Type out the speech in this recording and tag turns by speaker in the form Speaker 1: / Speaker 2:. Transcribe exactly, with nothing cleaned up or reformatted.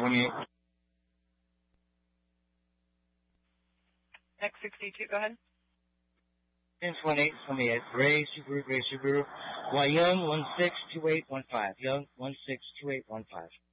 Speaker 1: twenty-eight.
Speaker 2: X sixty-two, go ahead.
Speaker 1: ten twenty-eight, twenty-eight. Gray Subaru, Gray Subaru. Y Young, one six two eight one five. Young, one six two eight one five.